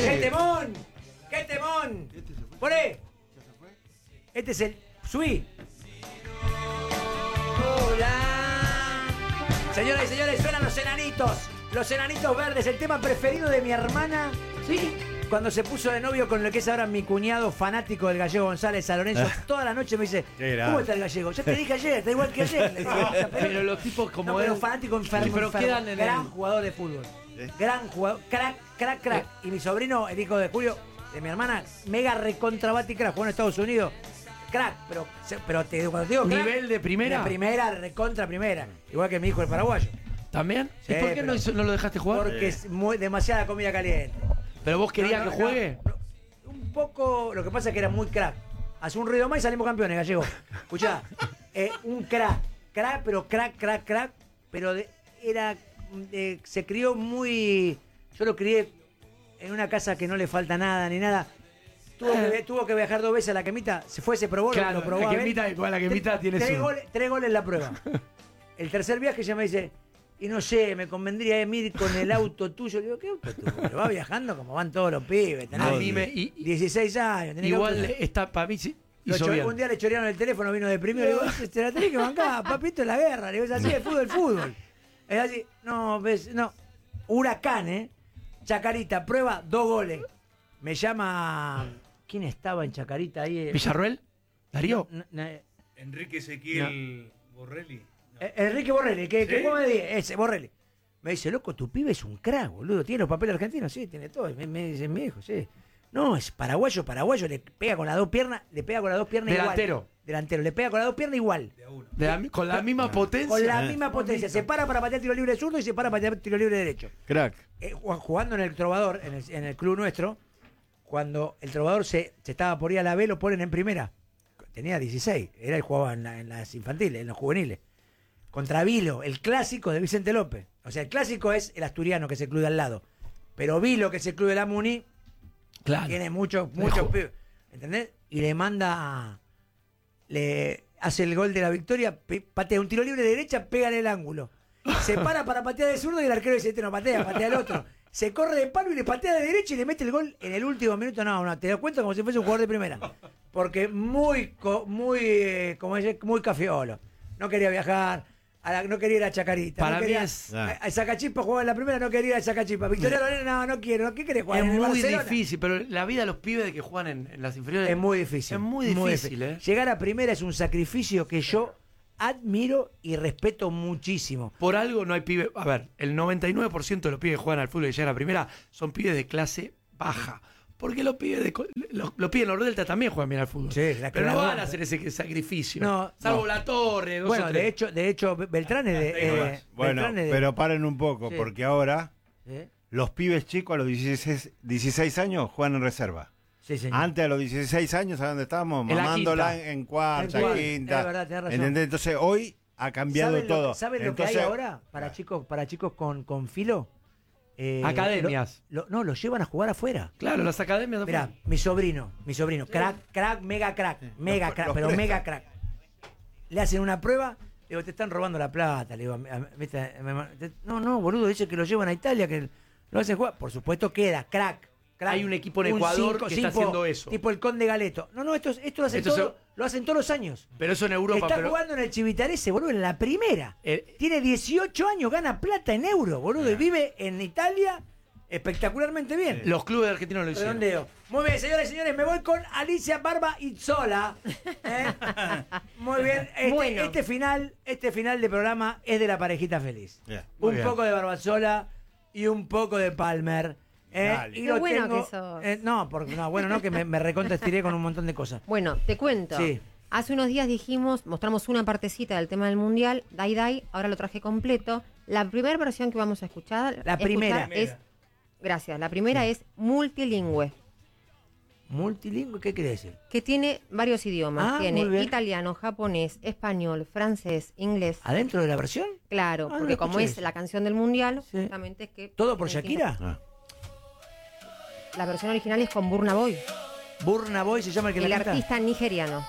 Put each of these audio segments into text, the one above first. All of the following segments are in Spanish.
¡Qué temón! ¡Qué temón! ¡Poné! Este es el Sui. Hola. Señoras y señores, suenan los enanitos. Los enanitos verdes, el tema preferido de mi hermana. Sí. Cuando se puso de novio con lo que es ahora mi cuñado fanático del Gallego González San Lorenzo, toda la noche me dice, ¿cómo está el Gallego? Ya te dije ayer, está igual que ayer. Le digo, pero los tipos como no, pero fanático enfermo, pero enfermo. quedan en Gran jugador de fútbol. Gran jugador, crack. Y mi sobrino, el hijo de Julio, de mi hermana, mega recontra bati crack, jugó en Estados Unidos. Crack, pero cuando te digo crack, ¿nivel de primera? De primera, recontra primera. Igual que mi hijo el paraguayo. ¿También? Sí, ¿Y por qué no lo dejaste jugar? Porque es demasiada comida caliente. ¿Pero vos querías que juegue? Un poco, lo que pasa es que era muy crack. Hace un ruido más y salimos campeones, Gallego. Escuchá, un crack, pero crack, pero se crió muy... Yo lo crié en una casa que no le falta nada ni nada. Tuvo que viajar 2 veces a la Quemita, se probó, claro, lo probó. La Quemita tiene 3 goles en la prueba. El tercer viaje ya me dice... Y no sé, me convendría ir con el auto tuyo. Le digo, ¿qué auto tuyo? Pero va viajando como van todos los pibes. Tenés 16 años. Igual está para mí sí. Un día le chorearon el teléfono, vino deprimido. Le digo, te la tenés que bancar, papito, es la guerra. Le digo, es así, el fútbol. Es así. No, ves, no. Huracán, Chacarita, prueba, 2 goles. Me llama... ¿Quién estaba en Chacarita ahí? ¿Villarruel? ¿Darío? Enrique Ezequiel Borrelli. Enrique Borrelli, que ¿Sí? ¿cómo me dice? Ese, Borrelli. Me dice, loco, tu pibe es un crack, boludo. ¿Tiene los papeles argentinos? Sí, tiene todo. Me dice mi hijo, sí. No, es paraguayo, le pega con las 2 piernas, Delantero. igual. Delantero, le pega con las 2 piernas igual. Con la misma potencia. Con la misma potencia. Se para patear tiro libre zurdo y se para patear tiro libre derecho. Crack. Jugando en el Trovador, en el club nuestro, cuando el Trovador se estaba por ir a la B, lo ponen en primera. Tenía 16, él jugaba en las infantiles, en los juveniles. Contra Vilo, el clásico de Vicente López. O sea, el clásico es el asturiano, que es el club de al lado. Pero Vilo, que es el club de la Muni, claro, tiene muchos pibes. ¿Entendés? Y le hace el gol de la victoria, patea un tiro libre de derecha, pega en el ángulo. Se para patear de zurdo y el arquero dice, no patea el otro. Se corre de palo y le patea de derecha y le mete el gol en el último minuto. No, te das cuenta como si fuese un jugador de primera. Porque muy cafeolo. No quería viajar. No quería ir a Chacarita. Para no mí quería, es... A Zacachipa jugaba en la primera, no quería ir a Zacachipa. Victoria Lorena, no quiero. ¿Qué querés jugar? Es ¿En muy Barcelona? difícil, pero la vida de los pibes de que juegan en las inferiores... Es muy difícil. Es muy difícil. Llegar a primera es un sacrificio que yo admiro y respeto muchísimo. Por algo no hay pibes... A ver, el 99% de los pibes que juegan al fútbol y llegan a primera son pibes de clase baja. Porque los pibes los pibes en Nordelta también juegan bien al fútbol. Sí, pero no van a hacer ese sacrificio. No, salvo La Torre, bueno, de hecho, Beltrán es de... bueno, pero paren un poco, Sí. porque ahora ¿Eh? los pibes chicos a los 16 años juegan en reserva. Sí, señor. Antes, a los 16 años, ¿a dónde estábamos? En la Mamándola quinta. en cuarta, En cuarta. quinta. Es verdad, tenés razón. ¿Entendés? Entonces, hoy ha cambiado todo. ¿Saben lo que hay ahora para chicos con filo? Academias. Lo llevan a jugar afuera. Claro, las academias de Mirá, mi sobrino, crack, mega crack, pero mega crack. Le hacen una prueba, le digo, te están robando la plata, le digo, no, boludo, dice que lo llevan a Italia, que lo hacen jugar. Por supuesto queda, crack. Hay un equipo en Ecuador que está haciendo eso. Tipo el Conde Galeto. No, esto lo hacen lo hacen todos los años. Pero eso en Europa. Está jugando en el Chivitarese, boludo, en la primera. Tiene 18 años, gana plata en euro, boludo, y vive en Italia espectacularmente bien. Los clubes argentinos lo hicieron. Redondeo. Muy bien, señores y señores, me voy con Alicia Barba Izzola. Muy bien. Bueno. Este final de programa es de la parejita feliz. Muy Un bien. poco de Barbazola y un poco de Palmer. Dale. Y Qué lo bueno tengo, que sos. No, que me recontra estiré con un montón de cosas. Bueno, te cuento. Sí. Hace unos días mostramos una partecita del tema del mundial, Dai, ahora lo traje completo. La primera versión que vamos a escuchar, La primera. es, gracias, la primera es multilingüe, ¿Multilingüe qué quiere decir? que tiene varios idiomas. Ah, muy bien. Tiene italiano, japonés, español, francés, inglés. ¿Adentro de la versión? Claro, Ah, porque no como escuché es eso. la canción del mundial, Sí. justamente es que... ¿Todo por tiene Shakira? Ah. La versión original es con Burna Boy, Burna Boy se llama el que el la canta. artista nigeriano.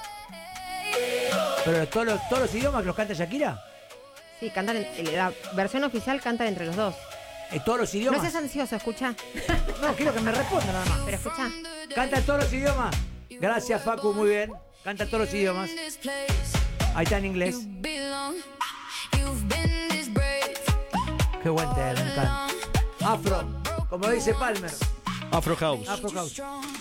Pero todos los idiomas que los canta Shakira. Sí, cantan la versión oficial cantan entre los dos. todos los No idiomas. seas ansioso, escucha. No, quiero que me responda nada más. Pero escucha. Canta todos los idiomas. Gracias, Facu, muy bien. Canta todos los idiomas. Ahí está en inglés. Qué buen tema, me encanta. Afro, como dice Palmer. Afro House. Afro House.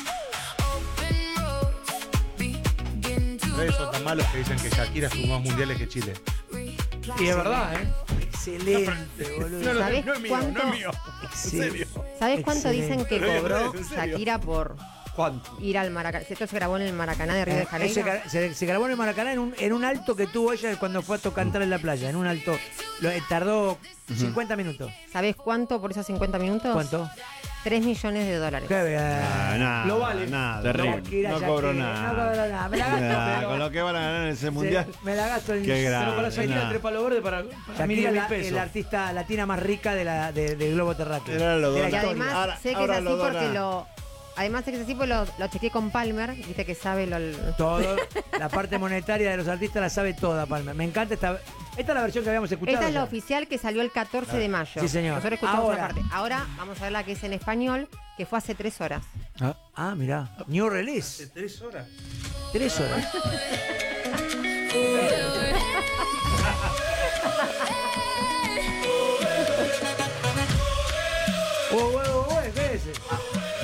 Ustedes son tan malos que dicen que Shakira sumó más mundiales que Chile. Y es verdad, ¿eh? Excelente, boludo. ¿Sabés cuánto, Excelente. ¿sabés cuánto dicen que Excelente. cobró ¿En serio? Shakira por ¿Cuánto? ir al Maracaná? Esto se grabó en el Maracaná de Río de Janeiro. Se grabó en el Maracaná en un alto que tuvo ella cuando fue a cantar en la playa. En un alto. Tardó 50 minutos. ¿Sabés cuánto por esos 50 minutos? ¿Cuánto? $3 millones. Qué bien. Nada, Lo vale. Nada, Shakira, terrible. No cobro Shakira, nada. no cobro nada. Me la gasto, Nah, pero- con lo que van a ganar en ese mundial. Me la gasto en Qué grande. Pero para Shakira nah. entre palo verde para Shakira 1.000 es pesos. la artista latina más rica del globo terráqueo. Era lo De la dona. Y historia. además Ahora- sé que es ahora así lo dona. porque Además sé que es así porque lo chequeé con Palmer. Viste que sabe Todo, la parte monetaria de los artistas la sabe toda, Palmer. Me encanta esta es la versión que habíamos escuchado. Esta es la ya. oficial que salió el 14 de mayo. Sí, señor. Nosotros escuchamos Ahora. una parte. Ahora vamos a ver la que es en español, que fue hace 3 horas. Mirá. New release. Hace 3 horas. 3 horas.